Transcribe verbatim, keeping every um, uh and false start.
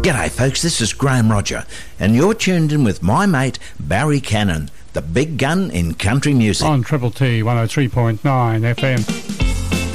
G'day folks, this is Graham Roger, and you're tuned in with my mate Barry Cannon, the big gun in country music. On Triple T one oh three point nine F M.